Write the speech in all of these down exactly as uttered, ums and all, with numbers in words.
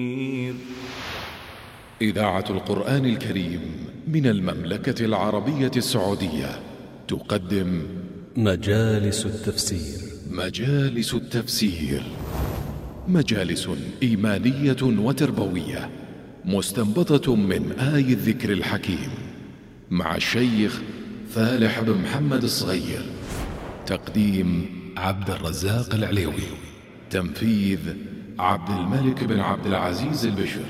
إذاعة القرآن الكريم من المملكة العربية السعودية تقدم مجالس التفسير. مجالس التفسير مجالس إيمانية وتربوية مستنبطة من آي الذكر الحكيم مع الشيخ فالح بن محمد الصغير. تقديم عبد الرزاق العليوي. تنفيذ عبد الملك بن عبد العزيز البشر.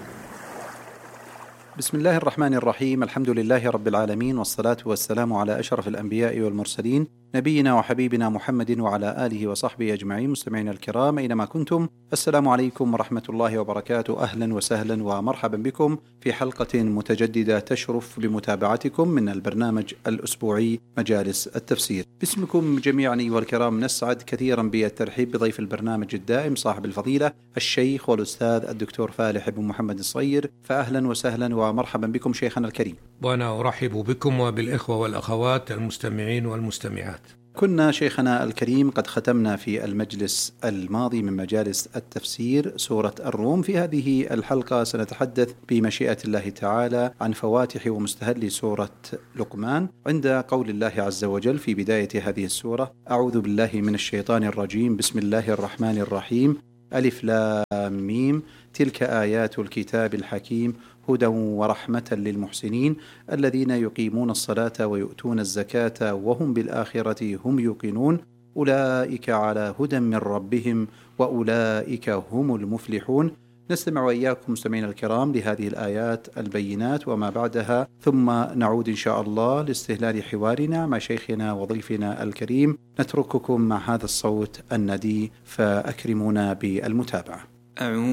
بسم الله الرحمن الرحيم. الحمد لله رب العالمين، والصلاة والسلام على أشرف الأنبياء والمرسلين، نبينا وحبيبنا محمد وعلى آله وصحبه أجمعين. مستمعينا الكرام أينما كنتم، السلام عليكم ورحمة الله وبركاته. أهلا وسهلا ومرحبا بكم في حلقة متجددة تشرف بمتابعتكم من البرنامج الأسبوعي مجالس التفسير. باسمكم جميعا أيها الكرام نسعد كثيرا بالترحيب بضيف البرنامج الدائم صاحب الفضيلة الشيخ والأستاذ الدكتور فالح بن محمد الصغير. فأهلا وسهلا ومرحبا بكم شيخنا الكريم. وأنا أرحب بكم وبالإخوة والأخوات المستمعين والمستمعات. كنا شيخنا الكريم قد ختمنا في المجلس الماضي من مجالس التفسير سورة الروم. في هذه الحلقة سنتحدث بمشيئة الله تعالى عن فواتح ومستهل سورة لقمان، عند قول الله عز وجل في بداية هذه السورة: أعوذ بالله من الشيطان الرجيم، بسم الله الرحمن الرحيم، ألف لام ميم، تلك آيات الكتاب الحكيم، هدى ورحمة للمحسنين الذين يقيمون الصلاة ويؤتون الزكاة وهم بالآخرة هم يوقنون، أولئك على هدى من ربهم وأولئك هم المفلحون. نستمع وإياكم مستمعينا الكرام لهذه الآيات البينات وما بعدها، ثم نعود إن شاء الله لاستهلال حوارنا مع شيخنا وضيفنا الكريم. نترككم مع هذا الصوت الندي، فأكرمونا بالمتابعة.